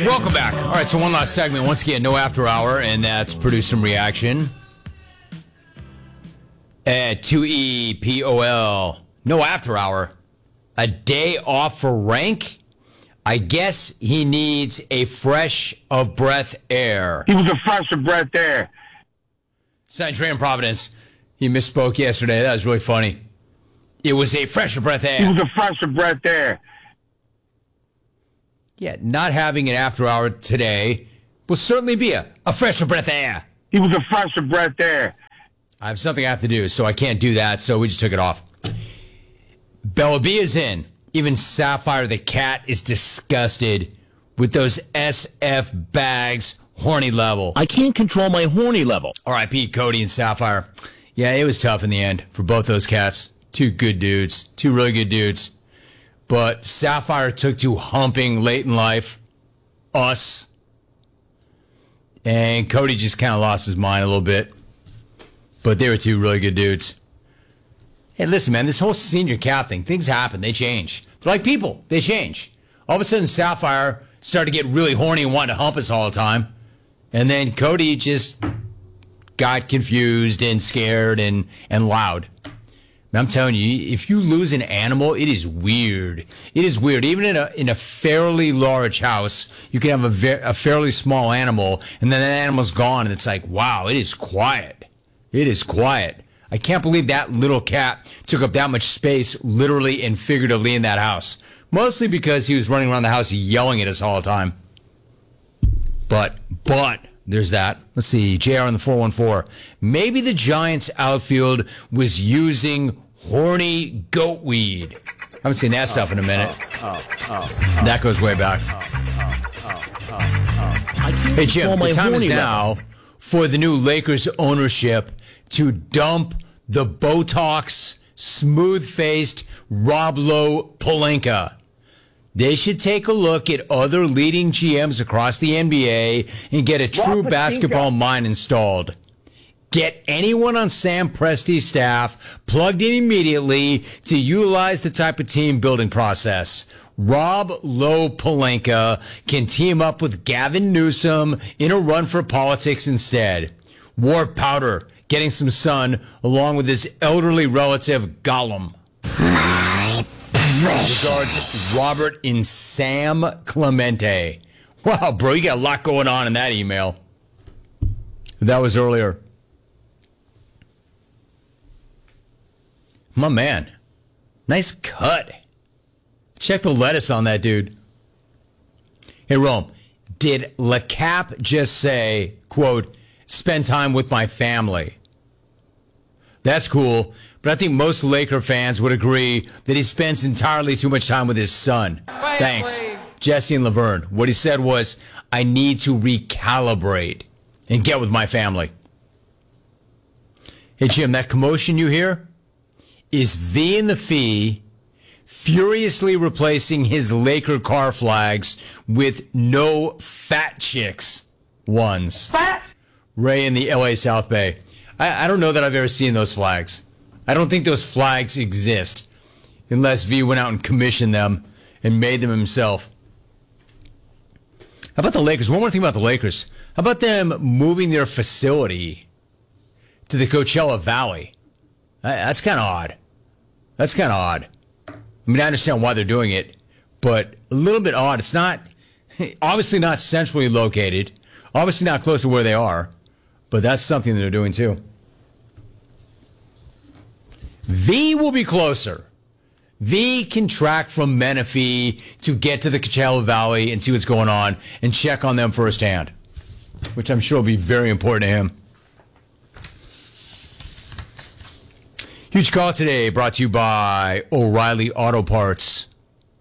Welcome back. All right, so one last segment. Once again, no after hour, and that's Produce Some Reaction. At 2EPOL. No after hour. A day off for Rank? I guess he needs a fresh of breath air. He was a fresh of breath air. San Tran Providence. He misspoke yesterday. That was really funny. It was a fresh of breath air. He was a fresh of breath air. Yeah, not having an after hour today will certainly be a fresh of breath air. He was a fresh of breath air. I have something I have to do, so I can't do that, so we just took it off. Bella B is in. Even Sapphire the cat is disgusted with those SF bags horny level. I can't control my horny level. R.I.P. Cody and Sapphire. Yeah, it was tough in the end for both those cats. Two good dudes. Two really good dudes. But Sapphire took to humping late in life. Us. And Cody just kind of lost his mind a little bit. But they were two really good dudes. Hey, listen, man, this whole senior cap thing, things happen. They change. They're like people. They change. All of a sudden, Sapphire started to get really horny and wanted to hump us all the time. And then Cody just got confused and scared and loud. And I'm telling you, if you lose an animal, it is weird. It is weird. Even in a fairly large house, you can have a fairly small animal, and then that animal's gone, and it's like, wow, it is quiet. It is quiet. I can't believe that little cat took up that much space, literally and figuratively, in that house. Mostly because he was running around the house yelling at us all the time. But there's that. Let's see, JR on the 414. Maybe the Giants outfield was using horny goat weed. I haven't seen that stuff in a minute. That goes way back. Hey, Jim, the time is now for the new Lakers ownership to dump the Botox, smooth-faced Rob Lowe Pelinka. They should take a look at other leading GMs across the NBA and get a true basketball mind installed. Get anyone on Sam Presti's staff plugged in immediately to utilize the type of team building process. Rob Lowe Pelinka can team up with Gavin Newsom in a run for politics instead. War Powder getting some sun along with his elderly relative Gollum. Regards, Robert and Sam Clemente. Wow, bro, you got a lot going on in that email. That was earlier. My man. Nice cut. Check the lettuce on that dude. Hey, Rome, did LeCap just say, quote, spend time with my family? That's cool, but I think most Laker fans would agree that he spends entirely too much time with his son. Thanks, Jesse and Laverne. What he said was, I need to recalibrate and get with my family. Hey, Jim, that commotion you hear is V and the Fee furiously replacing his Laker car flags with no fat chicks ones. Fat? Ray in the LA South Bay. I don't know that I've ever seen those flags. I don't think those flags exist unless V went out and commissioned them and made them himself. How about the Lakers? One more thing about the Lakers. How about them moving their facility to the Coachella Valley? That's kind of odd. That's kind of odd. I mean, I understand why they're doing it, but a little bit odd. It's not, obviously not centrally located, obviously not close to where they are, but that's something that they're doing too. V will be closer. V can track from Menifee to get to the Coachella Valley and see what's going on and check on them firsthand, which I'm sure will be very important to him. Huge call today brought to you by O'Reilly Auto Parts.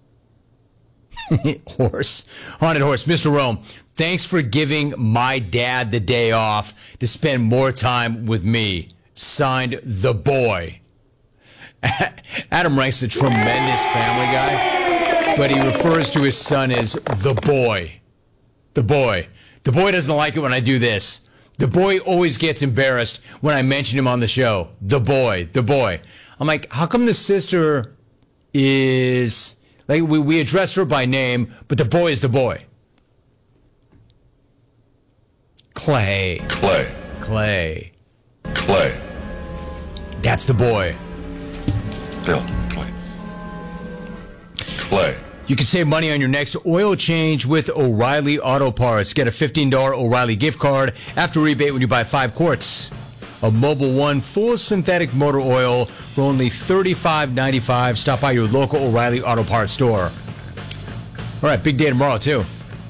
Horse. Haunted Horse. Mr. Rome, thanks for giving my dad the day off to spend more time with me. Signed, The Boy. Adam Rank's a tremendous Family Guy, but he refers to his son as The Boy. The Boy. The Boy doesn't like it when I do this. The Boy always gets embarrassed when I mention him on the show. The Boy. The Boy. I'm like, how come the sister is... Like, we address her by name, but the boy is the boy. Clay. Clay. Clay. Clay. That's the boy. Bill. Clay. Clay. You can save money on your next oil change with O'Reilly Auto Parts. Get a $15 O'Reilly gift card after rebate when you buy 5 quarts of Mobil 1 full synthetic motor oil for only $35.95. Stop by your local O'Reilly Auto Parts store. All right, big day tomorrow, too.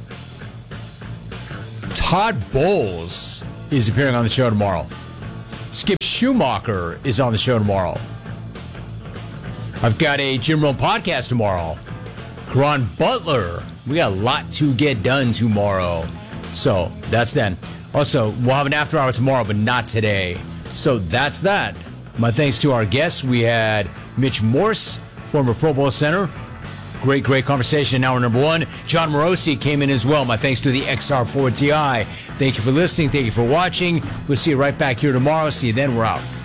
Todd Bowles is appearing on the show tomorrow. Skip Schumacher is on the show tomorrow. I've got a Jim Rome podcast tomorrow. Karan Butler. We got a lot to get done tomorrow. So that's then. Also, we'll have an after hour tomorrow, but not today. So that's that. My thanks to our guests. We had Mitch Morse, former Pro Bowl center. Great conversation in hour number 1. John Morosi came in as well. My thanks to the XR4 Ti. Thank you for listening. Thank you for watching. We'll see you right back here tomorrow. See you then. We're out.